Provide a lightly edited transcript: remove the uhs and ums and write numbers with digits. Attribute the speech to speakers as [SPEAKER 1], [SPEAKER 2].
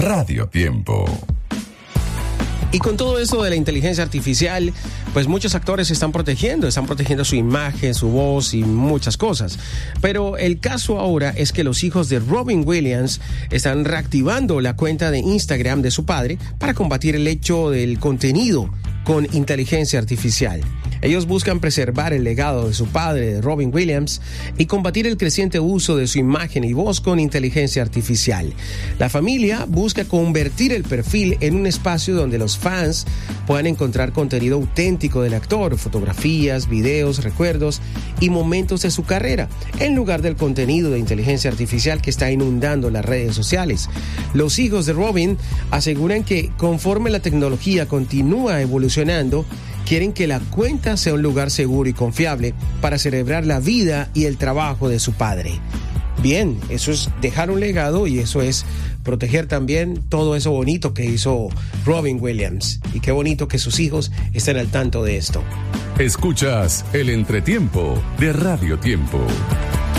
[SPEAKER 1] Radio Tiempo.
[SPEAKER 2] Y con todo eso de la inteligencia artificial, pues muchos actores se están protegiendo su imagen, su voz y muchas cosas. Pero el caso ahora es que los hijos de Robin Williams están reactivando la cuenta de Instagram de su padre para combatir el hecho del contenido con inteligencia artificial. Ellos buscan preservar el legado de su padre, de Robin Williams, y combatir el creciente uso de su imagen y voz con inteligencia artificial. La familia busca convertir el perfil en un espacio donde los fans puedan encontrar contenido auténtico del actor, fotografías, videos, recuerdos y momentos de su carrera, en lugar del contenido de inteligencia artificial que está inundando las redes sociales. Los hijos de Robin aseguran que conforme la tecnología continúa evolucionando, quieren que la cuenta sea un lugar seguro y confiable para celebrar la vida y el trabajo de su padre. Bien, eso es dejar un legado y eso es proteger también todo eso bonito que hizo Robin Williams. Y qué bonito que sus hijos estén al tanto de esto.
[SPEAKER 1] Escuchas el entretiempo de Radio Tiempo.